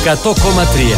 100,3.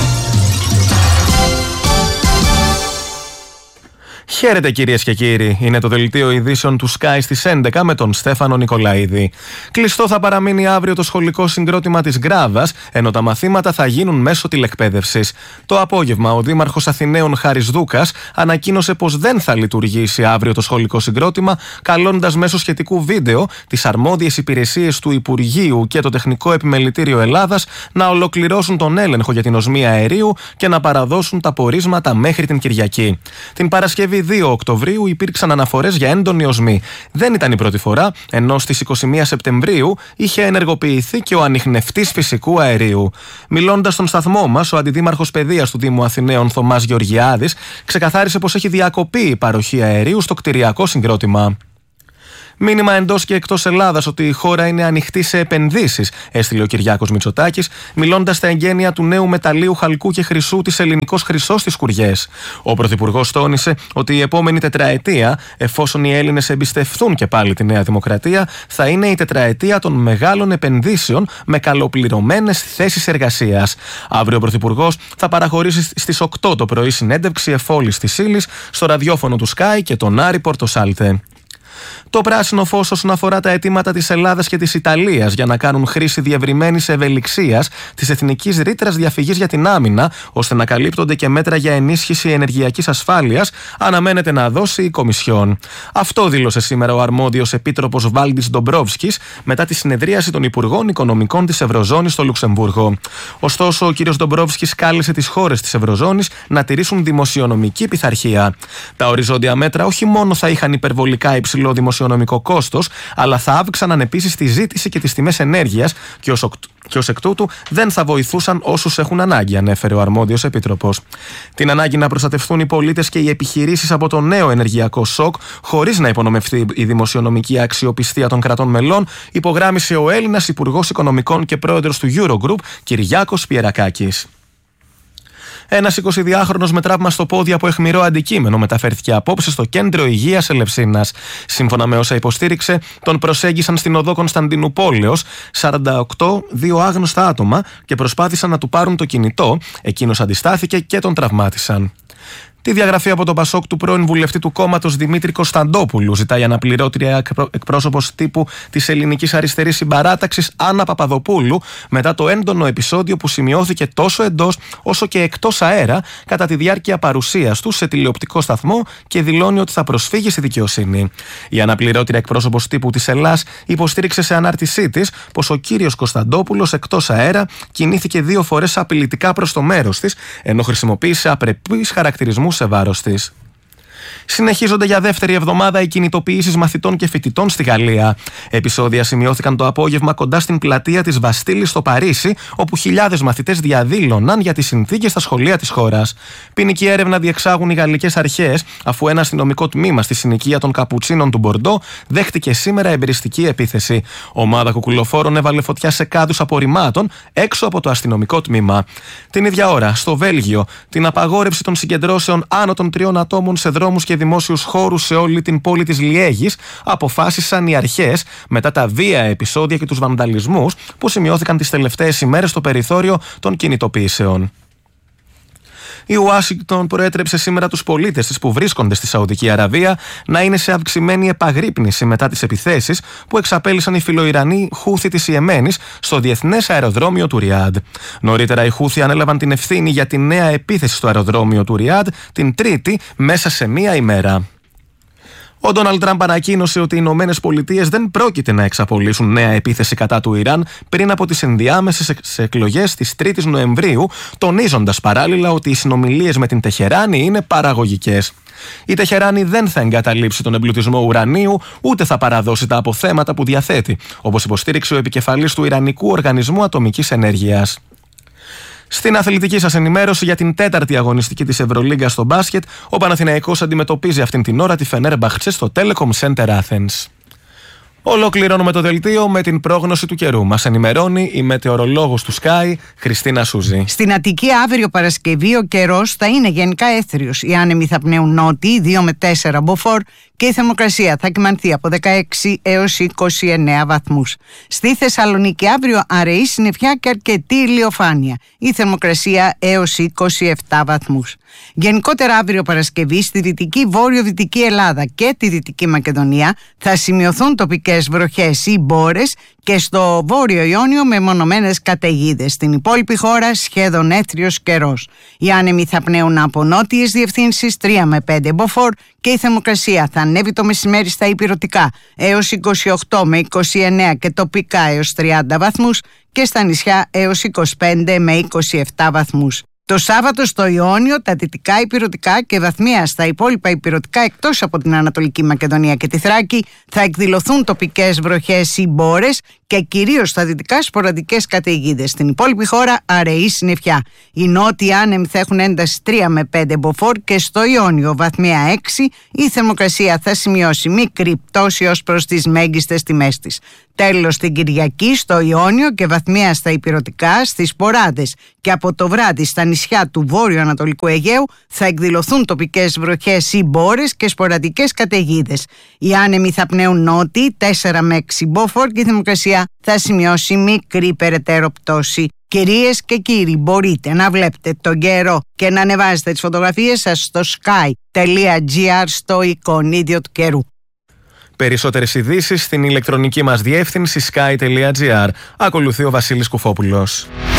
Χαίρετε κυρίες και κύριοι, είναι το δελτίο ειδήσεων του Sky στις 11 με τον Στέφανο Νικολαίδη. Κλειστό θα παραμείνει αύριο το σχολικό συγκρότημα της Γκράβας, ενώ τα μαθήματα θα γίνουν μέσω τηλεκπαίδευσης. Το απόγευμα, ο Δήμαρχος Αθηναίων Χάρης Δούκας ανακοίνωσε πως δεν θα λειτουργήσει αύριο το σχολικό συγκρότημα, καλώντας μέσω σχετικού βίντεο τις αρμόδιες υπηρεσίες του Υπουργείου και το Τεχνικό Επιμελητήριο Ελλάδας να ολοκληρώσουν τον έλεγχο για την οσμία αερίου και να παραδώσουν τα πορίσματα μέχρι την Κυριακή. Την Παρασκευή 2 Οκτωβρίου υπήρξαν αναφορές για έντονη οσμή. Δεν ήταν η πρώτη φορά, ενώ στις 21 Σεπτεμβρίου είχε ενεργοποιηθεί και ο ανιχνευτής φυσικού αερίου. Μιλώντας στον σταθμό μας, ο Αντιδήμαρχος Παιδείας του Δήμου Αθηναίων, Θωμάς Γεωργιάδης, ξεκαθάρισε πως έχει διακοπεί η παροχή αερίου στο κτηριακό συγκρότημα. Μήνυμα εντός και εκτός Ελλάδας ότι η χώρα είναι ανοιχτή σε επενδύσεις, έστειλε ο Κυριάκος Μητσοτάκης, μιλώντας στα εγγένεια του νέου μεταλλείου χαλκού και χρυσού της Ελληνικός Χρυσός στις Κουριές. Ο Πρωθυπουργός τόνισε ότι η επόμενη τετραετία, εφόσον οι Έλληνες εμπιστευθούν και πάλι τη Νέα Δημοκρατία, θα είναι η τετραετία των μεγάλων επενδύσεων με καλοπληρωμένες θέσεις εργασίας. Αύριο ο Πρωθυπουργός θα παραχωρήσει στις 8 το πρωί συνέντευξη εφόλης της ύλης στο ραδιόφωνο του Sky και τον Άρη Πορτοσάλτε. Το πράσινο φως όσον αφορά τα αιτήματα της Ελλάδας και της Ιταλίας για να κάνουν χρήση διευρυμένης ευελιξίας της εθνικής ρήτρας διαφυγής για την άμυνα, ώστε να καλύπτονται και μέτρα για ενίσχυση ενεργειακής ασφάλειας, αναμένεται να δώσει η Κομισιόν. Αυτό δήλωσε σήμερα ο αρμόδιος επίτροπος Βάλντις Ντομπρόφσκης μετά τη συνεδρίαση των Υπουργών Οικονομικών της Ευρωζώνης στο Λουξεμβούργο. Ωστόσο, ο κ. Ντομπρόφσκης κάλεσε τις χώρες της Ευρωζώνης να τηρήσουν δημοσιονομική πειθαρχία. Τα οριζόντια μέτρα όχι μόνο θα είχαν υπερβολικά υψηλό δημοσιονομικό κόστος, αλλά θα αύξαναν επίσης τη ζήτηση και τις τιμές ενέργειας και ως εκ τούτου δεν θα βοηθούσαν όσους έχουν ανάγκη, ανέφερε ο αρμόδιος επίτροπος. Την ανάγκη να προστατευτούν οι πολίτες και οι επιχειρήσεις από το νέο ενεργειακό σοκ, χωρίς να υπονομευτεί η δημοσιονομική αξιοπιστία των κρατών μελών, υπογράμμισε ο Έλληνας Υπουργός Οικονομικών και πρόεδρος του Eurogroup, Κυριάκος Πιερακάκης. Ένας 22χρονος με τραύμα στο πόδι από αιχμηρό αντικείμενο μεταφέρθηκε απόψε στο κέντρο υγείας Ελευσίνας. Σύμφωνα με όσα υποστήριξε, τον προσέγγισαν στην οδό Κωνσταντινουπόλεως 48 δύο άγνωστα άτομα και προσπάθησαν να του πάρουν το κινητό. Εκείνος αντιστάθηκε και τον τραυμάτισαν. Τη διαγραφή από τον Πασόκ του πρώην βουλευτή του κόμματος Δημήτρη Κωνσταντόπουλου ζητάει αναπληρώτρια εκπρόσωπος τύπου της Ελληνικής Αριστερής Συμπαράταξης Άννα Παπαδοπούλου μετά το έντονο επεισόδιο που σημειώθηκε τόσο εντός όσο και εκτός αέρα κατά τη διάρκεια παρουσίας του σε τηλεοπτικό σταθμό και δηλώνει ότι θα προσφύγει στη δικαιοσύνη. Η αναπληρώτρια εκπρόσωπος τύπου της Ελλάς υποστήριξε σε ανάρτησή της πως ο κύριος Κωνσταντόπουλος εκτός αέρα κινήθηκε 2 φορές απειλητικά προς το μέρος της, ενώ χρησιμοποίησε απρεπείς χαρακτηρισμούς σε βάρος της. Συνεχίζονται για δεύτερη εβδομάδα οι κινητοποιήσεις μαθητών και φοιτητών στη Γαλλία. Επεισόδια σημειώθηκαν το απόγευμα κοντά στην πλατεία της Βαστίλης στο Παρίσι, όπου χιλιάδες μαθητές διαδήλωναν για τις συνθήκες στα σχολεία της χώρας. Ποινική έρευνα διεξάγουν οι γαλλικές αρχές, αφού ένα αστυνομικό τμήμα στη συνοικία των Καπουτσίνων του Μπορντό δέχτηκε σήμερα εμπειριστική επίθεση. Ομάδα κουκουλοφόρων έβαλε φωτιά σε κάδους απορριμμάτων έξω από το αστυνομικό τμήμα. Την ίδια ώρα, στο Βέλγιο, την απαγόρευση των συγκεντρώσεων άνω των 3 ατόμων σε δρόμους και δημόσιους χώρους σε όλη την πόλη της Λιέγης αποφάσισαν οι αρχές μετά τα βία επεισόδια και τους βανδαλισμούς που σημειώθηκαν τις τελευταίες ημέρες στο περιθώριο των κινητοποιήσεων. Η Ουάσιγκτον προέτρεψε σήμερα τους πολίτες της που βρίσκονται στη Σαουδική Αραβία να είναι σε αυξημένη επαγρύπνηση μετά τις επιθέσεις που εξαπέλυσαν οι φιλοϊρανοί Χούθι της Ιεμένης στο διεθνές αεροδρόμιο του Ριάντ. Νωρίτερα οι Χούθι ανέλαβαν την ευθύνη για τη νέα επίθεση στο αεροδρόμιο του Ριάντ την Τρίτη μέσα σε μία ημέρα. Ο Ντόναλντ Τραμπ ανακοίνωσε ότι οι Ηνωμένες Πολιτείες δεν πρόκειται να εξαπολύσουν νέα επίθεση κατά του Ιράν πριν από τις ενδιάμεσες εκλογές της 3ης Νοεμβρίου, τονίζοντας παράλληλα ότι οι συνομιλίες με την Τεχεράνη είναι παραγωγικές. Η Τεχεράνη δεν θα εγκαταλείψει τον εμπλουτισμό ουρανίου, ούτε θα παραδώσει τα αποθέματα που διαθέτει, όπως υποστήριξε ο επικεφαλής του Ιρανικού Οργανισμού Ατομικής Ενέργειας. Στην αθλητική σας ενημέρωση για την 4η αγωνιστική της Ευρωλίγκα στο μπάσκετ, ο Παναθηναϊκός αντιμετωπίζει αυτήν την ώρα τη Φενέρμπαχτσε στο Telecom Center Athens. Ολοκληρώνουμε το δελτίο με την πρόγνωση του καιρού. Μας ενημερώνει η μετεωρολόγος του Sky, Χριστίνα Σούζη. Στην Αττική αύριο Παρασκευή ο καιρός θα είναι γενικά έθριος. Οι άνεμοι θα πνέουν νότιοι 2 με 4 μποφόρ και η θερμοκρασία θα κυμανθεί από 16 έως 29 βαθμούς. Στη Θεσσαλονίκη αύριο αραιή συννεφιά και αρκετή ηλιοφάνεια. Η θερμοκρασία έως 27 βαθμούς. Γενικότερα αύριο Παρασκευή στη δυτική βόρειο-δυτική Ελλάδα και τη Δυτική Μακεδονία θα σημειωθούν τοπικές βροχές ή μπόρες και στο Βόρειο Ιόνιο μεμονωμένες καταιγίδες. Στην υπόλοιπη χώρα σχεδόν έθριος καιρός. Οι άνεμοι θα πνέουν από νότιες διευθύνσεις 3 με 5 μποφόρ και η θερμοκρασία θα ανέβει το μεσημέρι στα ηπειρωτικά έως 28 με 29 και τοπικά έως 30 βαθμούς και στα νησιά έως 25 με 27 βαθμούς. Το Σάββατο στο Ιόνιο, τα δυτικά ηπειρωτικά και βαθμία στα υπόλοιπα ηπειρωτικά εκτός από την Ανατολική Μακεδονία και τη Θράκη θα εκδηλωθούν τοπικές βροχές ή μπόρες και κυρίως στα δυτικά σποραδικές καταιγίδες. Στην υπόλοιπη χώρα αραιή συννεφιά. Οι νότιοι άνεμοι θα έχουν ένταση 3 με 5 μποφόρ και στο Ιόνιο βαθμία 6 η θερμοκρασία θα σημειώσει μικρή πτώση ως προς τις μέγιστες τιμές της. Τέλος την Κυριακή στο Ιόνιο και βαθμία στα ηπειρωτικά, στις Ποράδες και από το βράδυ στα νησιά του βόρειο-ανατολικού Αιγαίου θα εκδηλωθούν τοπικές βροχές ή μπόρες και σποραδικές καταιγίδες. Οι άνεμοι θα πνέουν νότιοι 4 με 6 μποφόρ και η θερμοκρασία θα σημειώσει μικρή περαιτέρω πτώση. Κυρίες και κύριοι, μπορείτε να βλέπετε τον καιρό και να ανεβάζετε τις φωτογραφίες σας στο sky.gr στο εικονίδιο του καιρού. Περισσότερες ειδήσεις στην ηλεκτρονική μας διεύθυνση sky.gr. Ακολουθεί ο Βασίλης Κουφόπουλος.